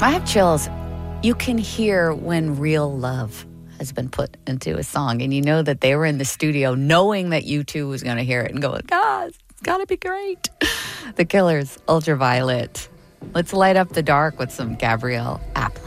I have chills. You can hear when real love has been put into a song, and you know that they were in the studio knowing that U2 was going to hear it and go, God, it's got to be great. The Killers, Ultraviolet. Let's light up the dark with some Gabrielle Aplin.